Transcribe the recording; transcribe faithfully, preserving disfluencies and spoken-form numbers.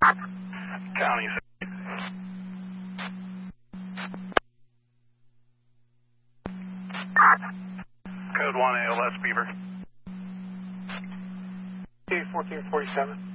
County. Code one A L S Beaver. T fourteen forty-seven.